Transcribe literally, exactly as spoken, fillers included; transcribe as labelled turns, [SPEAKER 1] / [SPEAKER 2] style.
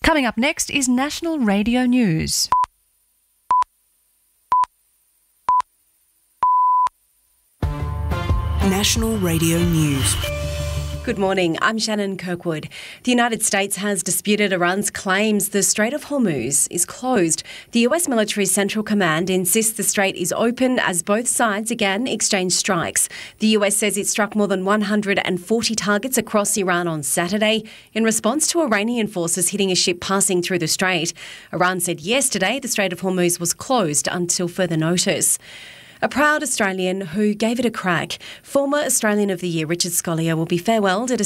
[SPEAKER 1] Coming up next is National Radio News.
[SPEAKER 2] National Radio News.
[SPEAKER 3] Good morning, I'm Shannon Kirkwood. The United States has disputed Iran's claims the Strait of Hormuz is closed. The U S military Central Command insists the strait is open as both sides again exchange strikes. The U S says it struck more than one hundred forty targets across Iran on Saturday in response to Iranian forces hitting a ship passing through the strait. Iran said yesterday the Strait of Hormuz was closed until further notice. A proud Australian who gave it a crack. Former Australian of the Year Richard Scolyer will be farewelled at a